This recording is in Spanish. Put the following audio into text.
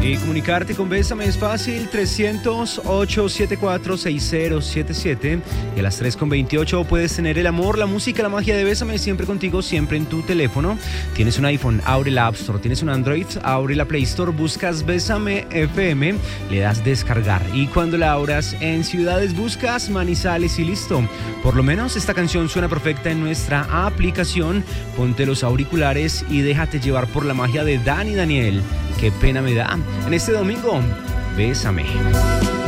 Y comunicarte con Bésame es fácil, 300-874-6077. Y a las 3:28 puedes tener el amor, la música, la magia de Bésame siempre contigo, siempre en tu teléfono. Tienes un iPhone, abre la App Store. Tienes un Android, abre la Play Store, buscas Bésame FM, le das descargar. Y cuando la abras en ciudades, buscas Manizales y listo. Por lo menos esta canción suena perfecta en nuestra aplicación. Ponte los auriculares y déjate llevar por la magia de Dani Daniel. Qué pena me da. En este domingo, Bésame.